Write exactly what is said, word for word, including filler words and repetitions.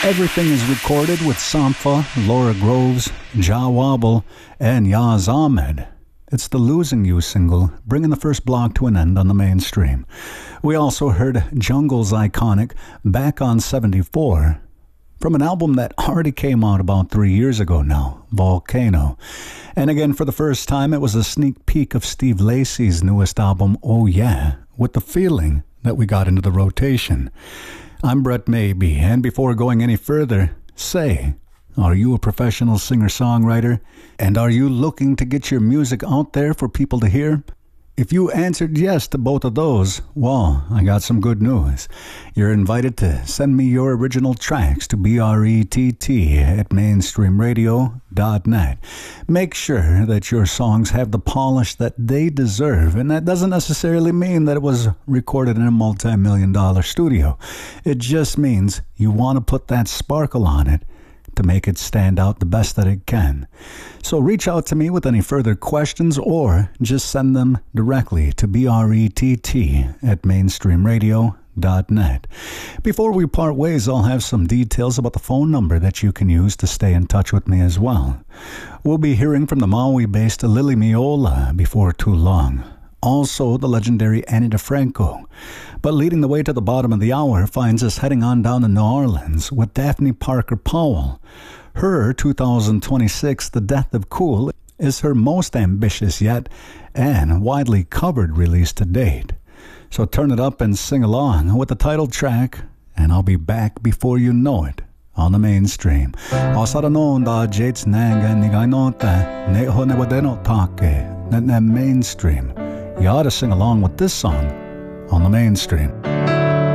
Everything is recorded with Sampha, Laura Groves, Jah Wobble, and Yaz Ahmed. It's the Losing You single, bringing the first block to an end on the mainstream. We also heard Jungle's iconic Back on seventy-four, from an album that already came out about three years ago now, Volcano. And again, for the first time, it was a sneak peek of Steve Lacy's newest album, Oh Yeah, with the feeling that we got into the rotation. I'm Brett Maybe, and before going any further, say, are you a professional singer-songwriter? And are you looking to get your music out there for people to hear? If you answered yes to both of those, well, I got some good news. You're invited to send me your original tracks to B R E T T at mainstream radio dot net. Make sure that your songs have the polish that they deserve, and that doesn't necessarily mean that it was recorded in a multi-million dollar studio. It just means you want to put that sparkle on it to make it stand out the best that it can. So reach out to me with any further questions or just send them directly to B R E T T at mainstream radio dot net. Before we part ways, I'll have some details about the phone number that you can use to stay in touch with me as well. We'll be hearing from the Maui-based Lily Miola before too long. Also, the legendary Annie DeFranco. But leading the way to the bottom of the hour finds us heading on down to New Orleans with Daphne Parker Powell. Her two thousand twenty-six The Death of Cool is her most ambitious yet and widely covered release to date. So turn it up and sing along with the title track, and I'll be back before you know it on the mainstream. Osaranon da Jates Nanga Nigainota Neho Nebadeno Take, that mainstream. You ought to sing along with this song on the mainstream.